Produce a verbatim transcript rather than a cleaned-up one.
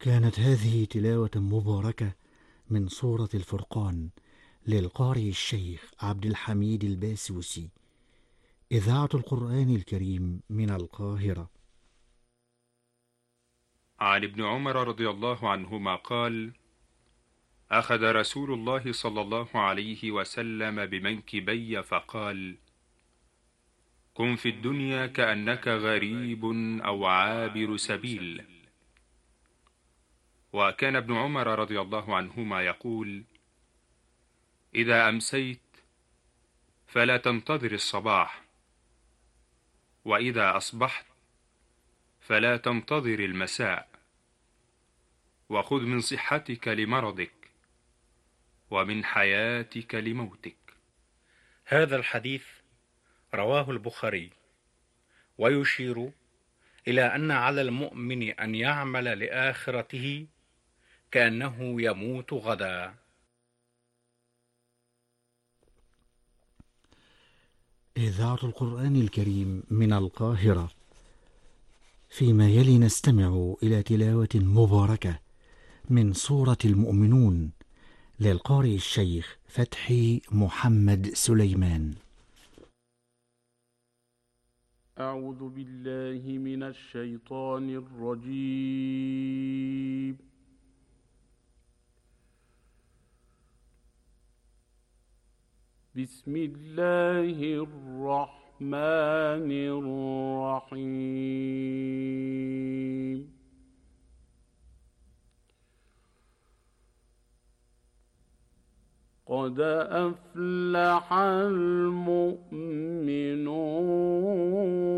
كانت هذه تلاوة مباركة من سورة الفرقان للقارئ الشيخ عبد الحميد الباسوسي، إذاعة القرآن الكريم من القاهرة. عن ابن عمر رضي الله عنهما قال: أخذ رسول الله صلى الله عليه وسلم بمنكبي فقال: كن في الدنيا كأنك غريب أو عابر سبيل. وكان ابن عمر رضي الله عنهما يقول: إذا أمسيت فلا تنتظر الصباح، وإذا أصبحت فلا تنتظر المساء، وخذ من صحتك لمرضك ومن حياتك لموتك. هذا الحديث رواه البخاري، ويشير إلى أن على المؤمن أن يعمل لآخرته كأنه يموت غدا. إذاعة القرآن الكريم من القاهرة. فيما يلي نستمع إلى تلاوة مباركة من سورة المؤمنون للقارئ الشيخ فتحي محمد سليمان. أعوذ بالله من الشيطان الرجيم. بسم الله الرحمن الرحيم. قد أفلح المؤمنون